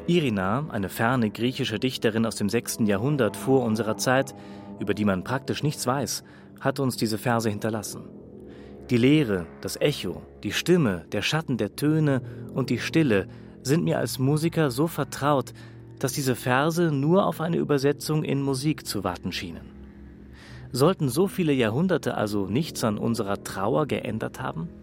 Irina, eine ferne griechische Dichterin aus dem 6. Jahrhundert vor unserer Zeit, über die man praktisch nichts weiß, hat uns diese Verse hinterlassen. Die Leere, das Echo, die Stimme, der Schatten der Töne und die Stille sind mir als Musiker so vertraut, dass diese Verse nur auf eine Übersetzung in Musik zu warten schienen. Sollten so viele Jahrhunderte also nichts an unserer Trauer geändert haben?